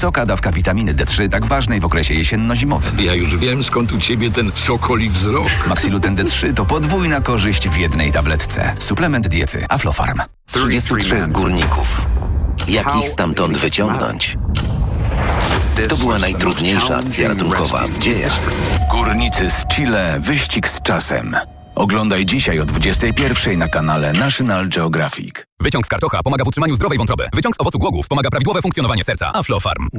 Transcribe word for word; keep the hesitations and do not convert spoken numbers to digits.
Wysoka dawka witaminy D trzy, tak ważnej w okresie jesienno-zimowym. Ja już wiem, skąd u ciebie ten sokoli wzrok. Maxiluten D trzy to podwójna korzyść w jednej tabletce. Suplement diety Aflofarm. trzydziestu trzech górników. Jak ich stamtąd wyciągnąć? To była najtrudniejsza akcja ratunkowa w dziejach. Górnicy z Chile. Wyścig z czasem. Oglądaj dzisiaj o dwudziestej pierwszej na kanale National Geographic. Wyciąg z karczocha pomaga w utrzymaniu zdrowej wątroby. Wyciąg z owocu głogów wspomaga prawidłowe funkcjonowanie serca. Aflofarm.